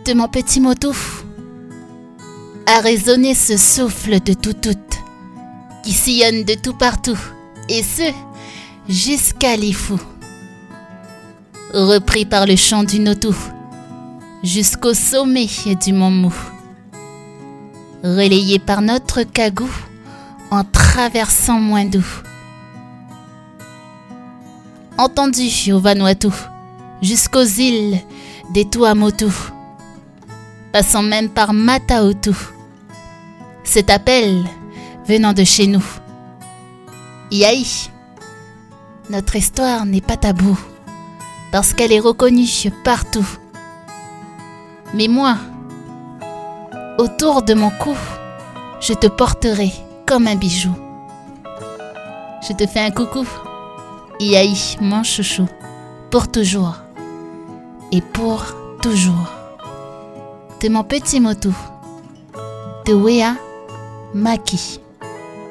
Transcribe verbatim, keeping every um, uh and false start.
de mon petit moto a résonné ce souffle de tout tout qui sillonne de tout partout, et ce, jusqu'à l'Ifou. Repris par le chant du Notou, jusqu'au sommet du Mont Mou. Relayé par notre Kagou en traversant Moindou. Entendu au Vanuatu, jusqu'aux îles des Tuamotu, passant même par Mataotu. Cet appel venant de chez nous. Yaï, notre histoire n'est pas taboue, parce qu'elle est reconnue partout. Mais moi, autour de mon cou, je te porterai comme un bijou. Je te fais un coucou, Yaï, mon chouchou, pour toujours et pour toujours. De mon petit motou, de Wea Maki.